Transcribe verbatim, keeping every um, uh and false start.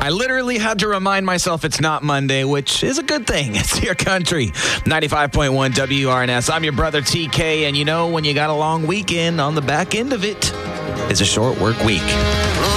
I literally had to remind myself it's not Monday, which is a good thing. It's your country. ninety-five point one W R N S. I'm your brother T K, and you know when you got a long weekend, on the back end of it is a short work week.